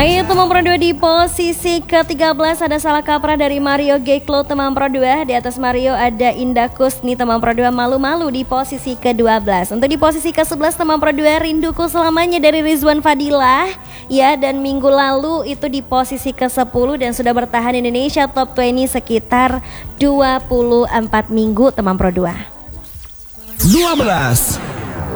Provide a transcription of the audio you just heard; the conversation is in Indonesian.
Baik, teman Pro 2 di posisi ke-13 ada Salah Kaprah dari Mario Geklo teman Pro 2. Di atas Mario ada Indah Kusni teman Pro 2, Malu-Malu di posisi ke-12. Untuk di posisi ke-11 teman Pro 2, Rinduku Selamanya dari Rizwan Fadilah. Ya, dan minggu lalu itu di posisi ke-10 dan sudah bertahan Indonesia Top 20 sekitar 24 minggu teman Pro 2. 12.